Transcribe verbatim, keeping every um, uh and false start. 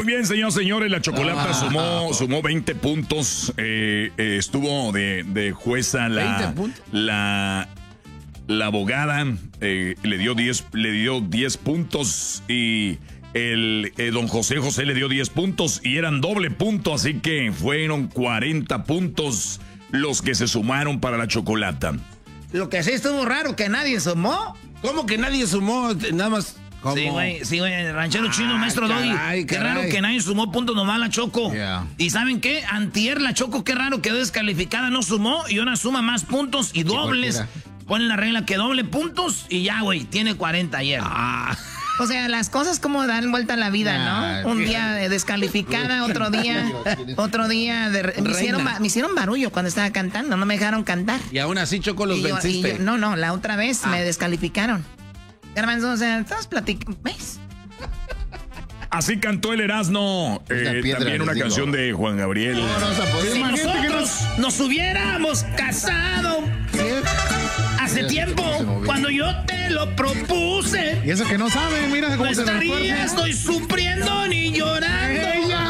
Muy bien, señores, señores, la Chocolata ah, sumó, sumó veinte puntos. Eh, eh, estuvo de, de jueza la, la, la abogada, eh, le dio diez, le dio diez puntos y el eh, don José José le dio diez puntos y eran doble punto, así que fueron cuarenta puntos los que se sumaron para la Chocolata. Lo que sí estuvo raro, que nadie sumó. ¿Cómo que nadie sumó? Nada más... ¿Cómo? Sí, güey, sí, güey, ranchero chino, ah, maestro Doggy. Qué raro que nadie sumó puntos nomás la Choco. Yeah. ¿Y saben qué? Antier la Choco, qué raro, quedó descalificada, no sumó y ahora suma más puntos y dobles. Ponen la regla que doble puntos y ya, güey, tiene cuarenta ayer. Ah. O sea, las cosas como dan vuelta a la vida, ¿no? Un día descalificada, otro día, otro día de, me, hicieron, me hicieron barullo cuando estaba cantando, no me dejaron cantar. Y aún así, Choco, los y yo, venciste. Y yo, no, no, la otra vez ah. me descalificaron. Garbanzo, o sea, estamos platicando, ¿ves? Así cantó el Erasmo, eh, piedra, también una digo. canción de Juan Gabriel. No, no, si nosotros nos... nos hubiéramos casado ¿Qué? hace ¿Qué? tiempo, cuando yo te lo propuse. Y eso que no saben, mira cómo no se estaría, estoy sufriendo ni llorando. Ella.